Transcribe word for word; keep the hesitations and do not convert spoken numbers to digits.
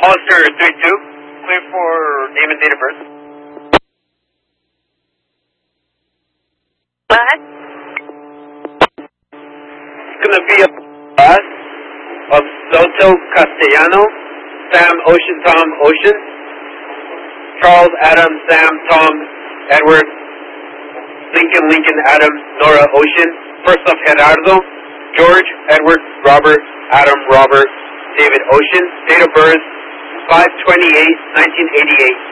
Hollister three two, clear for name and date of birth. Go ahead. It's going to be a bus of Soto Castellano, Sam Ocean Tom Ocean, Charles Adam Sam Tom Edward, Lincoln Lincoln Adam Nora Ocean, first of Gerardo, George Edward Robert Adam Robert David Ocean, date of birth five twenty-eight nineteen eighty-eight.